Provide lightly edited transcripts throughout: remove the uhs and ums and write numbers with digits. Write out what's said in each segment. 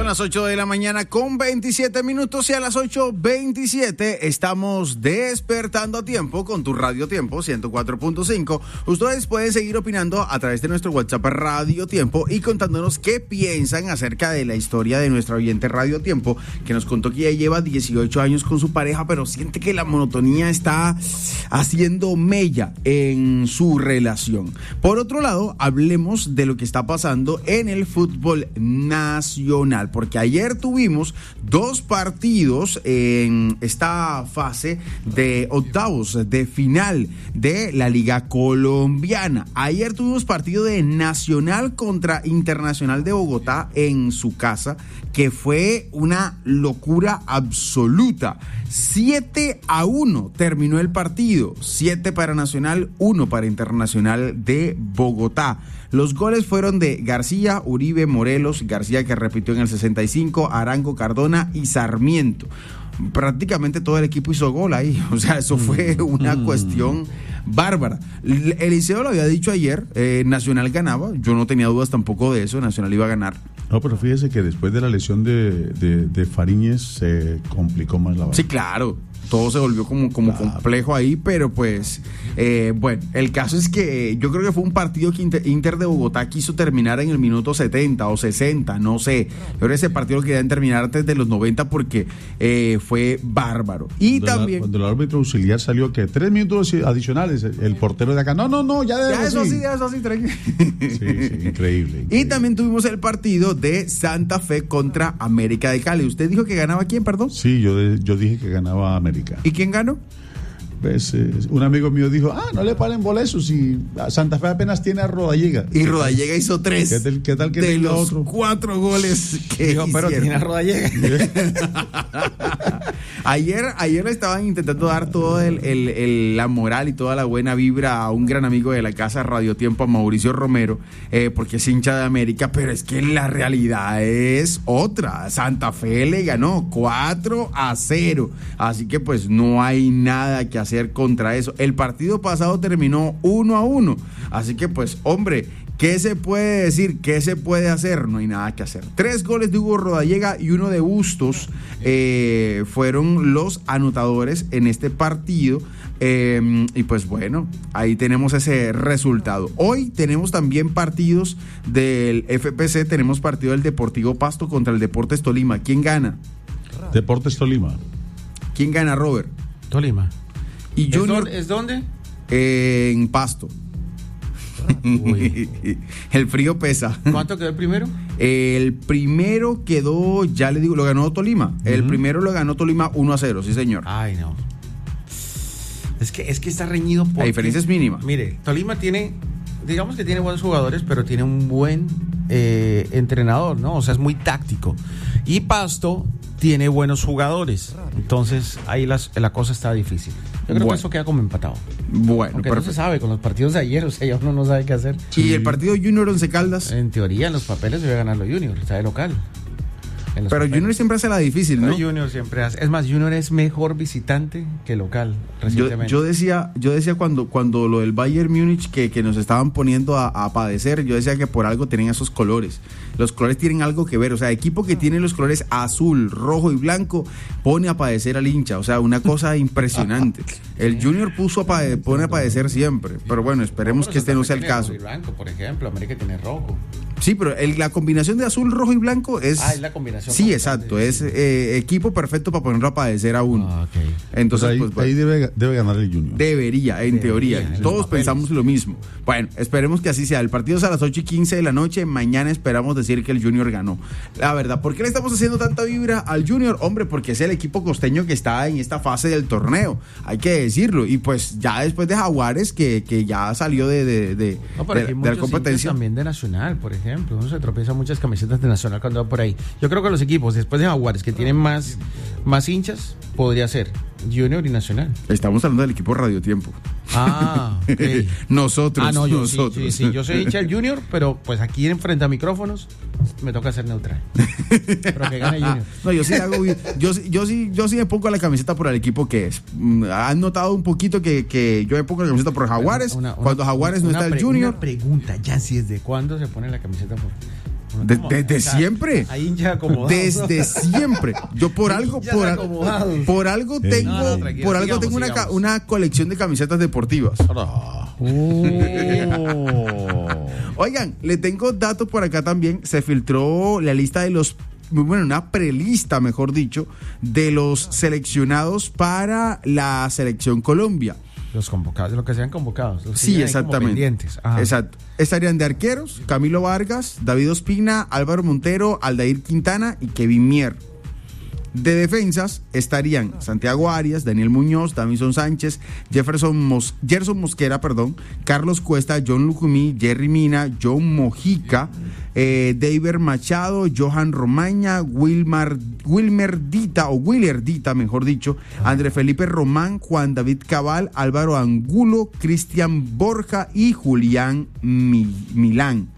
las 8 de la mañana con 27 minutos y a las 8:27 estamos despertando a tiempo con tu Radio Tiempo 104.5. Ustedes pueden seguir opinando a través de nuestro WhatsApp Radio Tiempo y contándonos qué piensan acerca de la historia de nuestra oyente Radio Tiempo, que nos contó que ya lleva 18 años con su pareja, pero siente que la monotonía está haciendo mella en su relación. Por otro lado, hablemos de lo que está pasando en el fútbol nacional, porque ayer tuvimos 2 partidos en esta fase de octavos de final de la Liga Colombiana. Ayer tuvimos partido de Nacional contra Internacional de Bogotá en su casa, que fue una locura absoluta. 7-1 terminó el partido, 7 para Nacional, 1 para Internacional de Bogotá. Los goles fueron de García, Uribe, Morelos, García que repitió en el 65, Arango, Cardona y Sarmiento. Prácticamente todo el equipo hizo gol ahí, o sea, eso fue una cuestión bárbara. Eliseo lo había dicho ayer, Nacional ganaba, yo no tenía dudas tampoco de eso, Nacional iba a ganar. No, pero fíjese que después de la lesión de Fariñez se complicó más la vaina. Sí, claro. Todo se volvió como claro, complejo ahí, pero pues, bueno, el caso es que yo creo que fue un partido que Inter de Bogotá quiso terminar en el minuto 70 o 60, no sé. Yo creo que ese partido lo querían terminar antes de los 90 porque fue bárbaro. Y también... Cuando el árbitro auxiliar salió que 3 minutos adicionales, el portero de acá, no, ya eso así, tranquilo. Sí, increíble. Y también tuvimos el partido de Santa Fe contra América de Cali. ¿Usted dijo que ganaba quién, perdón? Sí, yo dije que ganaba América. ¿Y quién ganó? Pues un amigo mío dijo, no le paren boletos y Santa Fe apenas tiene a Rodallega. Y Rodallega hizo 3. ¿Qué tal que de los otro? 4 goles que dijo, pero tiene a Rodallega. Ayer le estaban intentando dar todo la moral y toda la buena vibra a un gran amigo de la casa Radio Tiempo, a Mauricio Romero, porque es hincha de América, pero es que la realidad es otra. Santa Fe le ganó 4-0, así que pues no hay nada que hacer contra eso. El partido pasado terminó 1-1, así que pues hombre, ¿qué se puede decir? ¿Qué se puede hacer? No hay nada que hacer. 3 goles de Hugo Rodallega y 1 de Bustos fueron los anotadores en este partido. Y pues bueno, ahí tenemos ese resultado. Hoy tenemos también partidos del FPC, tenemos partido del Deportivo Pasto contra el Deportes Tolima. ¿Quién gana? Deportes Tolima. ¿Quién gana, Robert? Tolima. ¿Y Junior? ¿Es dónde? En Pasto. El frío pesa. ¿Cuánto quedó el primero? El primero quedó, ya le digo, lo ganó Tolima. El primero lo ganó Tolima 1-0, sí señor. Ay, no. Es que está reñido porque... La diferencia es mínima. Mire, Tolima tiene, digamos que tiene buenos jugadores, pero tiene un buen entrenador, ¿no? O sea, es muy táctico. Y Pasto tiene buenos jugadores. Entonces, ahí la cosa está difícil. Yo creo que eso queda como empatado. Bueno, aunque no se sabe con los partidos de ayer, o sea, ya uno no sabe qué hacer. ¿Y el partido Junior Once Caldas? En teoría, en los papeles debe ganar los Junior, está de local. Pero papeles. Junior siempre hace la difícil, ¿no? Junior siempre hace. Es más, Junior es mejor visitante que local, recientemente. Yo decía cuando lo del Bayern Múnich que nos estaban poniendo a padecer, yo decía que por algo tenían esos colores. Los colores tienen algo que ver, o sea, equipo que tiene los colores azul, rojo y blanco pone a padecer al hincha, o sea, una cosa impresionante. El Junior pone a padecer siempre, pero bueno, esperemos que este no sea el caso. Rojo y blanco, por ejemplo, América tiene rojo. Sí, pero la combinación de azul, rojo y blanco es... es la combinación. Sí, exacto, es equipo perfecto para ponerlo a padecer a uno. Okay. Entonces, ahí debe ganar el Junior. Debería, en teoría. Todos pensamos lo mismo. Bueno, esperemos que así sea. El partido es a las 8:15 de la noche. Mañana esperamos decir que el Junior ganó. La verdad, ¿por qué le estamos haciendo tanta vibra al Junior? Hombre, porque es el equipo costeño que está en esta fase del torneo. Hay que decirlo. Y pues ya después de Jaguares, que ya salió de la competencia. También de Nacional, por ejemplo. Uno se tropieza muchas camisetas de Nacional cuando va por ahí. Yo creo que los equipos, después de Jaguares, que tienen más hinchas, podría ser Junior y Nacional. Estamos hablando del equipo Radio Tiempo. Okay. Nosotros. Sí, yo soy hincha del Junior, pero pues aquí frente a micrófonos me toca ser neutral. Pero que gane Junior. No, yo sí me pongo la camiseta por el equipo que es. Han notado un poquito que yo me pongo la camiseta por Jaguares, cuando Jaguares no está el Junior. Una pregunta, ya si ¿desde cuándo se pone la camiseta por Desde siempre. Ahí hinchas acomodados. Desde siempre. Yo por algo tengo sigamos. una colección de camisetas deportivas. Oigan, le tengo datos por acá también. Se filtró la lista de una prelista, mejor dicho, de los seleccionados para la selección Colombia. Los convocados, lo que sean convocados. Sí, exactamente. Ajá. Exacto. Estarían de arqueros Camilo Vargas, David Ospina, Álvaro Montero, Aldair Quintana y Kevin Mier. De defensas estarían Santiago Arias, Daniel Muñoz, Davinson Sánchez, Gerson Mosquera, Carlos Cuesta, John Lucumí, Jerry Mina, John Mojica, David Machado, Johan Romaña, Wilmer Dita, mejor dicho, André Felipe Román, Juan David Cabal, Álvaro Angulo, Cristian Borja y Julián Millán.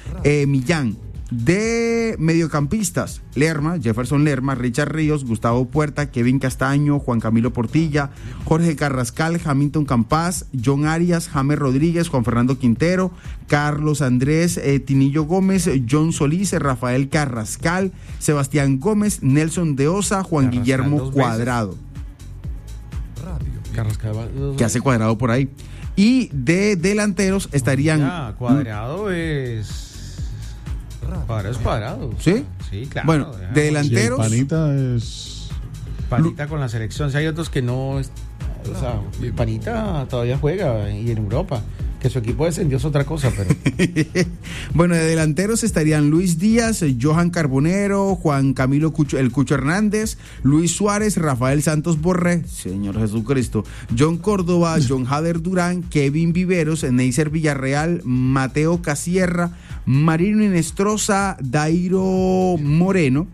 De mediocampistas, Jefferson Lerma, Richard Ríos, Gustavo Puerta, Kevin Castaño, Juan Camilo Portilla, Jorge Carrascal, Hamilton Campas, John Arias, James Rodríguez, Juan Fernando Quintero, Carlos Andrés Tinillo Gómez, John Solís, Rafael Carrascal, Sebastián Gómez, Nelson de Osa, Juan Carrascal Guillermo Cuadrado. ¿Qué hace Cuadrado por ahí? Y de delanteros estarían... Cuadrado es Cuadrado. ¿Sí? Sí, claro. Bueno, de delanteros... Panita con la selección. Si hay otros que no... Panita todavía juega y en Europa. Que su equipo descendió es otra cosa, pero... Bueno, de delanteros estarían Luis Díaz, Johan Carbonero, Juan Camilo el Cucho Hernández, Luis Suárez, Rafael Santos Borré, Señor Jesucristo, John Córdoba, John Jader Durán, Kevin Viveros, Neisser Villarreal, Mateo Casierra, Marino Inestrosa, Dairo Moreno,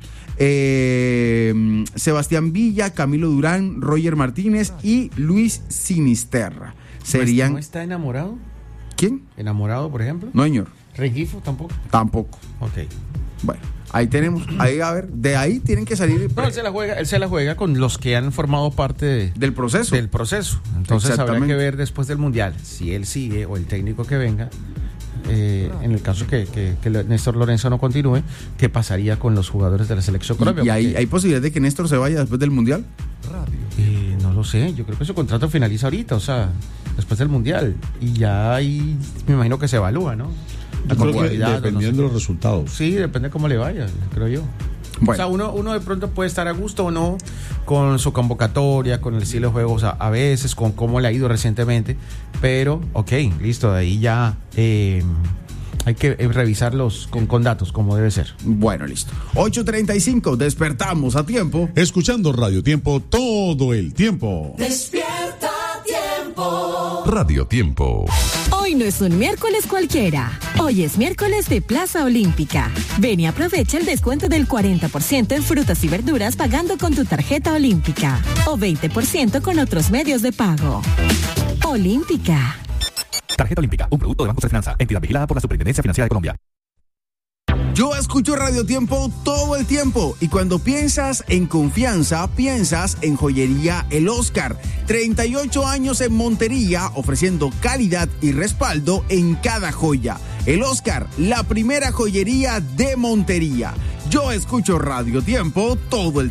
Sebastián Villa, Camilo Durán, Roger Martínez y Luis Sinisterra. Serían... ¿No está enamorado? ¿Quién? ¿Enamorado, por ejemplo? No, señor. ¿Regifo tampoco? Tampoco. Ok. Bueno, ahí tenemos. Ahí, a ver, de ahí tienen que salir... No, él se la juega con los que han formado parte del proceso. Entonces habrá que ver después del Mundial si él sigue o el técnico que venga. En el caso que Néstor Lorenzo no continúe, ¿qué pasaría con los jugadores de la selección Colombia? ¿Y hay posibilidad de que Néstor se vaya después del Mundial? No lo sé, yo creo que su contrato finaliza ahorita, o sea, después del Mundial. Y ya ahí me imagino que se evalúa, ¿no? Dependiendo de los resultados. Sí, depende cómo le vaya, creo yo. Bueno. O sea, uno de pronto puede estar a gusto o no con su convocatoria, con el estilo de juego, o sea, a veces con cómo le ha ido recientemente, pero, listo, de ahí ya hay que revisarlos con datos, como debe ser. Bueno, listo. 8:35, despertamos a tiempo. Escuchando Radio Tiempo todo el tiempo. Despierta Tiempo. Radio Tiempo. Hoy no es un miércoles cualquiera. Hoy es miércoles de Plaza Olímpica. Ven y aprovecha el descuento del 40% en frutas y verduras pagando con tu tarjeta Olímpica o 20% con otros medios de pago. Olímpica. Tarjeta Olímpica, un producto de Banco de Finanza, entidad vigilada por la Superintendencia Financiera de Colombia. Yo escucho Radio Tiempo todo el tiempo y cuando piensas en confianza, piensas en Joyería El Oscar. 38 años en Montería ofreciendo calidad y respaldo en cada joya. El Oscar, la primera joyería de Montería. Yo escucho Radio Tiempo todo el